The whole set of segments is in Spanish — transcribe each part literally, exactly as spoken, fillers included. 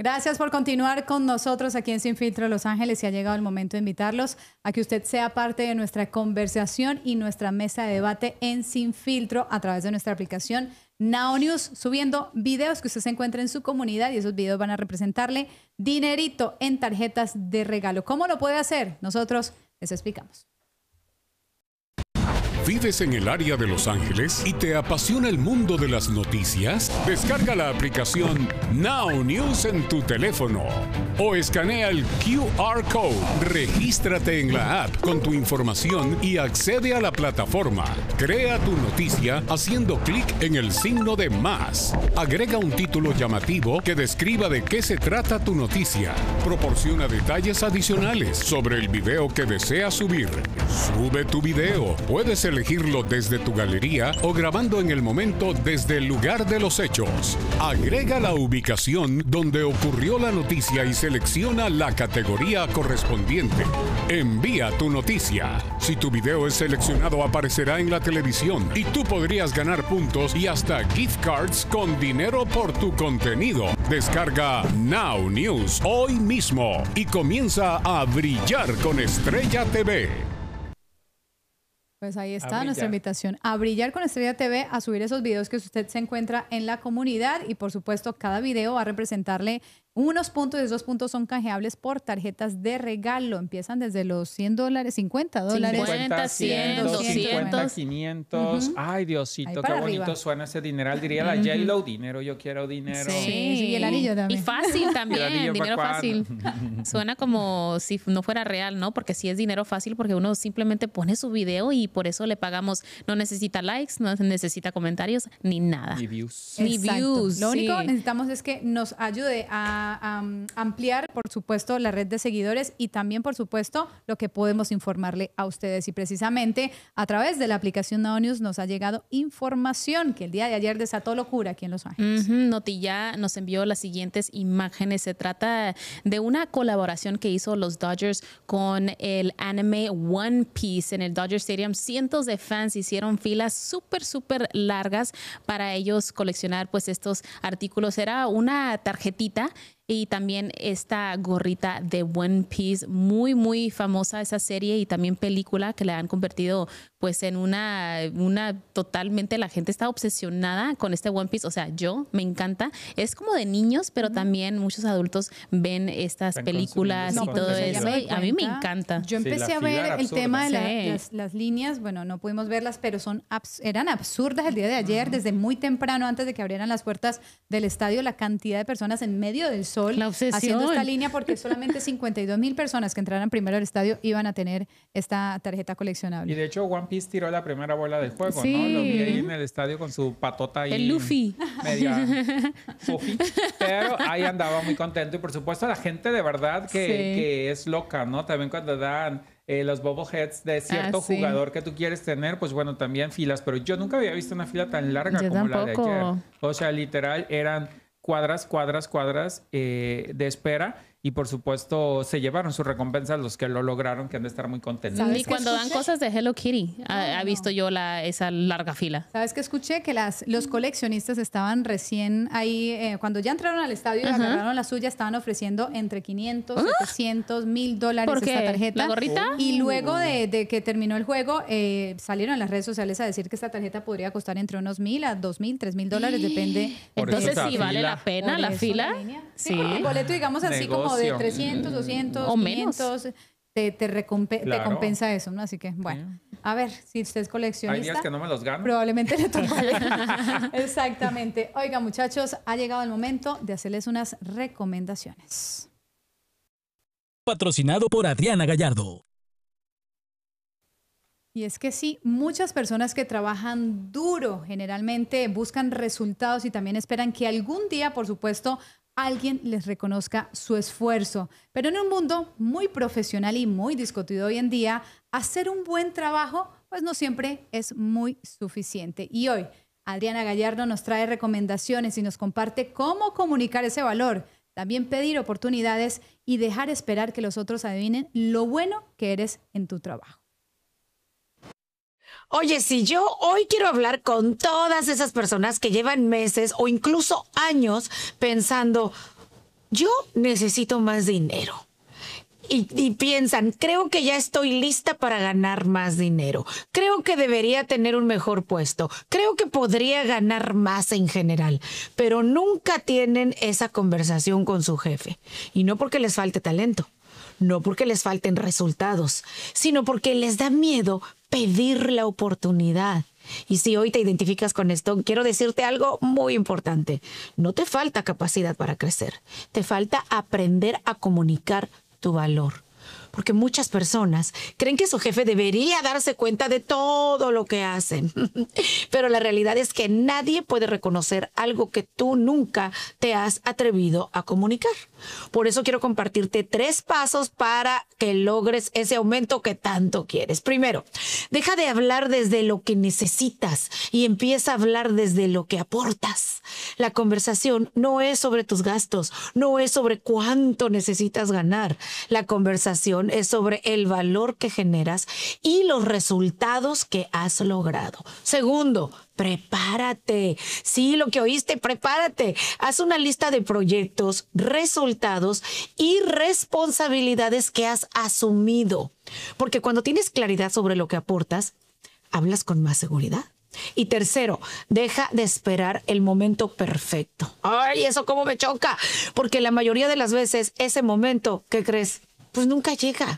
Gracias por continuar con nosotros aquí en Sin Filtro Los Ángeles y ha llegado el momento de invitarlos a que usted sea parte de nuestra conversación y nuestra mesa de debate en Sin Filtro a través de nuestra aplicación Now News, subiendo videos que usted se encuentra en su comunidad y esos videos van a representarle dinerito en tarjetas de regalo. ¿Cómo lo puede hacer? Nosotros les explicamos. ¿Vives en el área de Los Ángeles y te apasiona el mundo de las noticias? Descarga la aplicación Now News en tu teléfono o escanea el Q R Code. Regístrate en la app con tu información y accede a la plataforma. Crea tu noticia haciendo clic en el signo de más. Agrega un título llamativo que describa de qué se trata tu noticia. Proporciona detalles adicionales sobre el video que deseas subir. Sube tu video. Puedes elegirlo desde tu galería o grabando en el momento desde el lugar de los hechos. Agrega la ubicación donde ocurrió la noticia y selecciona la categoría correspondiente. Envía tu noticia. Si tu video es seleccionado, aparecerá en la televisión y tú podrías ganar puntos y hasta gift cards con dinero por tu contenido. Descarga Now News hoy mismo y comienza a brillar con Estrella T V. Pues ahí está nuestra invitación a brillar con Estrella T V, a subir esos videos que usted se encuentra en la comunidad y por supuesto cada video va a representarle unos puntos y esos puntos son canjeables por tarjetas de regalo. Empiezan desde los cien dólares, cincuenta dólares. cincuenta, cien, doscientos, quinientos. Uh-huh. Ay, Diosito, qué bonito arriba. Suena ese dineral. Diría la uh-huh. J-Lo, dinero, yo quiero dinero. Sí, sí, y el anillo también. Y fácil también, dinero fácil. Suena como si no fuera real, ¿no? Porque sí es dinero fácil porque uno simplemente pone su video y por eso le pagamos. No necesita likes, no necesita comentarios, ni nada. Ni views. Ni views. Lo sí. único que necesitamos es que nos ayude a A, a ampliar, por supuesto, la red de seguidores y también, por supuesto, lo que podemos informarle a ustedes. Y precisamente a través de la aplicación Now News nos ha llegado información que el día de ayer desató locura aquí en Los Ángeles. Uh-huh. Notilla nos envió las siguientes imágenes. Se trata de una colaboración que hizo los Dodgers con el anime One Piece en el Dodger Stadium. Cientos de fans hicieron filas súper, súper largas para ellos coleccionar pues estos artículos. Era una tarjetita y también esta gorrita de One Piece, muy, muy famosa esa serie y también película que la han convertido pues en una, una totalmente, la gente está obsesionada con este One Piece, o sea, yo, me encanta. Es como de niños, pero uh-huh. también muchos adultos ven estas Ven películas no, y todo eso. A mí me encanta. Yo empecé sí, a ver el tema de la, sí. las, las líneas, bueno, no pudimos verlas, pero son abs- eran absurdas el día de ayer, uh-huh. desde muy temprano, antes de que abrieran las puertas del estadio, la cantidad de personas en medio del sol La obsesión. haciendo esta línea porque solamente cincuenta y dos mil personas que entraran primero al estadio iban a tener esta tarjeta coleccionable. Y de hecho One Piece tiró la primera bola del juego, sí. ¿no? Lo vi ahí en el estadio con su patota ahí. El Luffy. Media Sophie. Pero ahí andaba muy contento y por supuesto la gente de verdad que, sí. que es loca, ¿no? También cuando dan eh, los bobbleheads de cierto ah, sí. jugador que tú quieres tener, pues bueno, también filas. Pero yo nunca había visto una fila tan larga yo como tampoco. la de ayer. O sea, literal eran cuadras, cuadras, cuadras eh, de espera y por supuesto se llevaron sus recompensas los que lo lograron, que han de estar muy contentos. Y cuando dan cosas de Hello Kitty, no, ha, ha visto yo la, esa larga fila. ¿Sabes qué escuché? Que las, los coleccionistas estaban recién ahí, eh, cuando ya entraron al estadio y uh-huh. agarraron la suya, estaban ofreciendo entre quinientos, uh-huh. setecientos, mil dólares esta tarjeta. ¿La gorrita? Y luego de, de que terminó el juego, eh, salieron en las redes sociales a decir que esta tarjeta podría costar entre unos mil a dos mil, tres mil dólares, depende. Entonces sí vale fila. la pena la fila. Sí, sí. El boleto, digamos así, Negocio. como de trescientos, doscientos, o quinientos, menos. Te, te, recompe- claro. te compensa eso, ¿no? Así que, bueno, a ver, si usted es coleccionista. Hay días que no me los gano. Probablemente le toca. Exactamente. Oiga, muchachos, ha llegado el momento de hacerles unas recomendaciones. Patrocinado por Adriana Gallardo. Y es que sí, muchas personas que trabajan duro generalmente buscan resultados y también esperan que algún día, por supuesto, alguien les reconozca su esfuerzo. Pero en un mundo muy profesional y muy discutido hoy en día, hacer un buen trabajo pues no siempre es muy suficiente. Y hoy Adriana Gallardo nos trae recomendaciones y nos comparte cómo comunicar ese valor, también pedir oportunidades y dejar esperar que los otros adivinen lo bueno que eres en tu trabajo. Oye, si yo hoy quiero hablar con todas esas personas que llevan meses o incluso años pensando, yo necesito más dinero. Y, y piensan, creo que ya estoy lista para ganar más dinero. Creo que debería tener un mejor puesto. Creo que podría ganar más en general. Pero nunca tienen esa conversación con su jefe. Y no porque les falte talento, no porque les falten resultados, sino porque les da miedo pedir la oportunidad. Y si hoy te identificas con esto, quiero decirte algo muy importante. No te falta capacidad para crecer. Te falta aprender a comunicar tu valor. Porque muchas personas creen que su jefe debería darse cuenta de todo lo que hacen. Pero la realidad es que nadie puede reconocer algo que tú nunca te has atrevido a comunicar. Por eso quiero compartirte tres pasos para que logres ese aumento que tanto quieres. Primero, deja de hablar desde lo que necesitas y empieza a hablar desde lo que aportas. La conversación no es sobre tus gastos, no es sobre cuánto necesitas ganar. La conversación es sobre el valor que generas y los resultados que has logrado. Segundo, prepárate. Sí, lo que oíste, prepárate. Haz una lista de proyectos, resultados y responsabilidades que has asumido. Porque cuando tienes claridad sobre lo que aportas, hablas con más seguridad. Y tercero, deja de esperar el momento perfecto. ¡Ay, eso cómo me choca! Porque la mayoría de las veces ese momento, ¿qué crees? Pues nunca llega.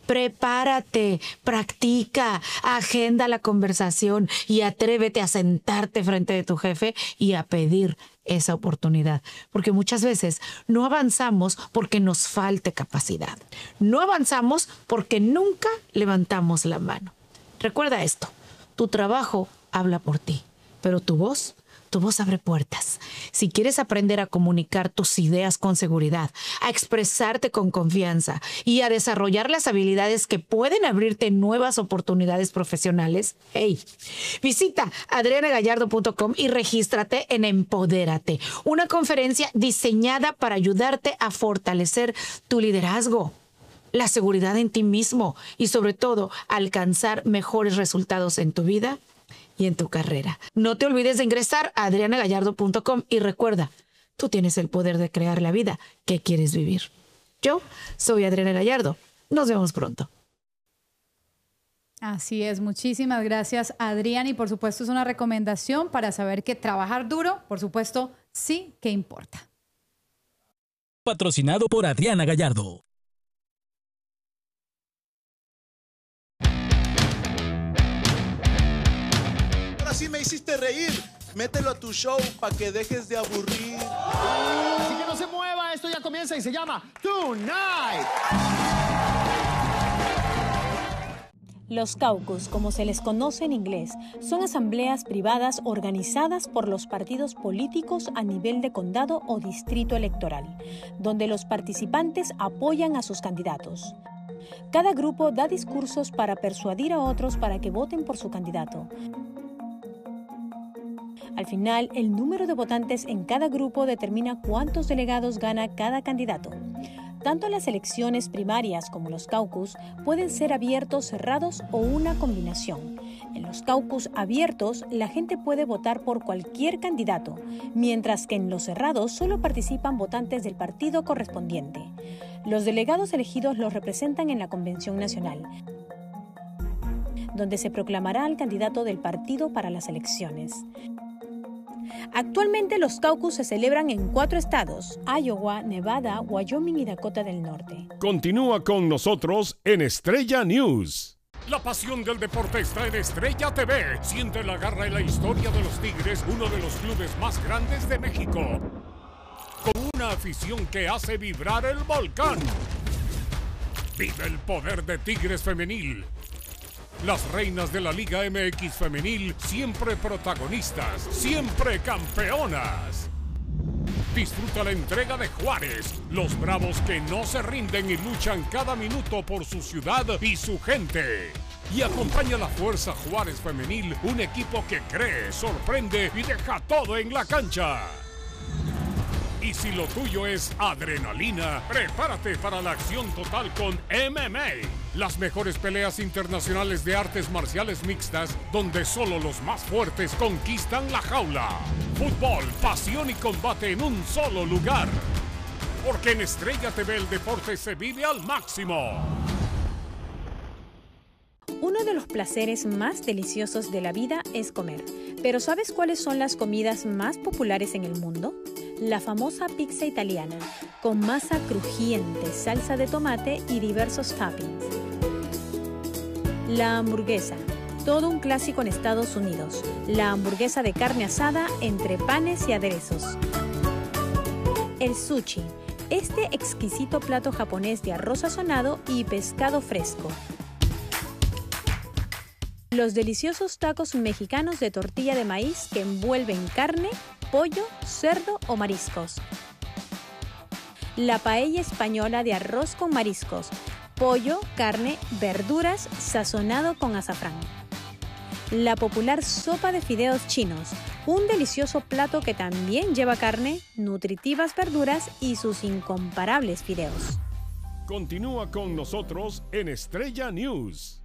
Prepárate, practica, agenda la conversación y atrévete a sentarte frente de tu jefe y a pedir esa oportunidad. Porque muchas veces no avanzamos porque nos falte capacidad. No avanzamos porque nunca levantamos la mano. Recuerda esto, tu trabajo habla por ti, pero tu voz, tu voz abre puertas. Si quieres aprender a comunicar tus ideas con seguridad, a expresarte con confianza y a desarrollar las habilidades que pueden abrirte nuevas oportunidades profesionales, hey, visita adriana gallardo punto com y regístrate en Empodérate, una conferencia diseñada para ayudarte a fortalecer tu liderazgo, la seguridad en ti mismo y sobre todo alcanzar mejores resultados en tu vida y en tu carrera. No te olvides de ingresar a adriana gallardo punto com y recuerda, tú tienes el poder de crear la vida que quieres vivir. Yo soy Adriana Gallardo. Nos vemos pronto. Así es, muchísimas gracias, Adrián, y por supuesto es una recomendación para saber que trabajar duro, por supuesto, sí que importa. Patrocinado por Adriana Gallardo. Así me hiciste reír. Mételo a tu show para que dejes de aburrir. Así que no se mueva, esto ya comienza y se llama Tonight. Los caucus, como se les conoce en inglés, son asambleas privadas organizadas por los partidos políticos a nivel de condado o distrito electoral, donde los participantes apoyan a sus candidatos. Cada grupo da discursos para persuadir a otros para que voten por su candidato. Al final, el número de votantes en cada grupo determina cuántos delegados gana cada candidato. Tanto las elecciones primarias como los caucus pueden ser abiertos, cerrados o una combinación. En los caucus abiertos, la gente puede votar por cualquier candidato, mientras que en los cerrados solo participan votantes del partido correspondiente. Los delegados elegidos los representan en la Convención Nacional, donde se proclamará al candidato del partido para las elecciones. Actualmente los caucus se celebran en cuatro estados: Iowa, Nevada, Wyoming y Dakota del Norte. Continúa con nosotros en Estrella News. La pasión del deporte está en Estrella T V. Siente la garra y la historia de los Tigres, uno de los clubes más grandes de México, con una afición que hace vibrar el volcán. Vive el poder de Tigres Femenil. Las reinas de la Liga M X Femenil, siempre protagonistas, siempre campeonas. Disfruta la entrega de Juárez, los bravos que no se rinden y luchan cada minuto por su ciudad y su gente. Y acompaña a la Fuerza Juárez Femenil, un equipo que cree, sorprende y deja todo en la cancha. Y si lo tuyo es adrenalina, prepárate para la acción total con M M A. Las mejores peleas internacionales de artes marciales mixtas, donde solo los más fuertes conquistan la jaula. Fútbol, pasión y combate en un solo lugar. porque en Estrella T V el deporte se vive al máximo. Uno de los placeres más deliciosos de la vida es comer. Pero ¿sabes cuáles son las comidas más populares en el mundo? La famosa pizza italiana, con masa crujiente, salsa de tomate y diversos toppings. La hamburguesa, todo un clásico en Estados Unidos. La hamburguesa de carne asada entre panes y aderezos. El sushi, este exquisito plato japonés de arroz sazonado y pescado fresco. Los deliciosos tacos mexicanos de tortilla de maíz que envuelven carne, pollo, cerdo o mariscos. La paella española de arroz con mariscos, pollo, carne, verduras, sazonado con azafrán. La popular sopa de fideos chinos, un delicioso plato que también lleva carne, nutritivas verduras y sus incomparables fideos. Continúa con nosotros en Estrella News.